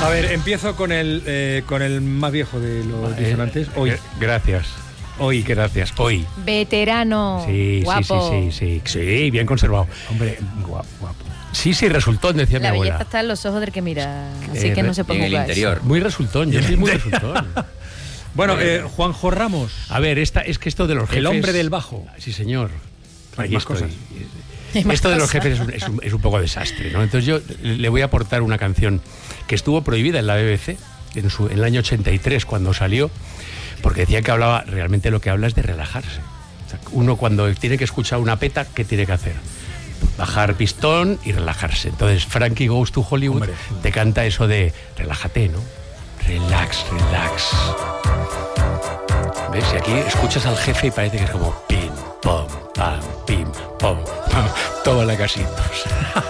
A ver, empiezo con el más viejo de los disonantes. Hoy. Gracias. Hoy, gracias. Hoy. Veterano. Sí, guapo. Sí, bien conservado. Hombre, guapo. Sí, resultón, decía mi La abuela. belleza está en los ojos del que mira. Así que no se ponga en el interior. Muy resultón, yo soy muy resultón. Bueno, Juanjo Ramos. A ver, es que esto de los jefes... El hombre del bajo. Sí, señor. Hay Aquí más estoy. cosas. Esto de los jefes es un poco desastre, ¿no? Entonces yo le voy a aportar una canción que estuvo prohibida en la BBC en el año 83 cuando salió, porque decía que hablaba, realmente lo que habla es de relajarse. O sea, uno cuando tiene que escuchar una peta, ¿qué tiene que hacer? Bajar pistón y relajarse. Entonces Frankie Goes to Hollywood te canta eso de relájate, ¿no? Relax. ¿Ves? Y aquí escuchas al jefe y parece que es como pim, pom, pam, pim, pom, pam, todo la casitos.